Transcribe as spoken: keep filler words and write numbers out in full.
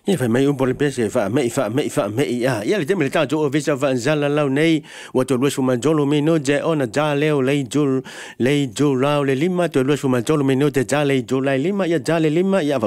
Ia fa mai un por pese fa mai fa mai fa mai ya ia le teme ta jo visa va zala lau nei wa to lu ma jolo me no je ona ja leo le jul le jul lau le lima to lu ma jolo me no te ja le jul le lima ia ja le lima ia